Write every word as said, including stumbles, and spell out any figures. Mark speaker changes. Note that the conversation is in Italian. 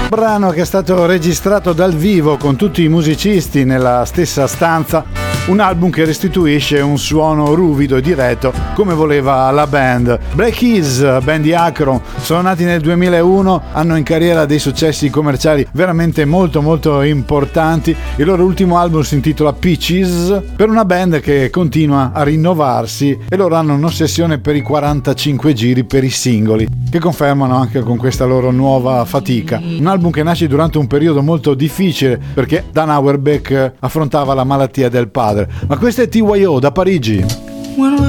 Speaker 1: Brano che è stato registrato dal vivo con tutti i musicisti nella stessa stanza, un album che restituisce un suono ruvido e diretto come voleva la band. Black Keys, band di Akron, sono nati nel duemilauno, hanno in carriera dei successi commerciali veramente molto molto importanti. Il loro ultimo album si intitola Peaches, per una band che continua a rinnovarsi, e loro hanno un'ossessione per i quarantacinque giri per i singoli, che confermano anche con questa loro nuova fatica. Un album che nasce durante un periodo molto difficile perché Dan Auerbach affrontava la malattia del padre. Ma questo è T Y O da Parigi.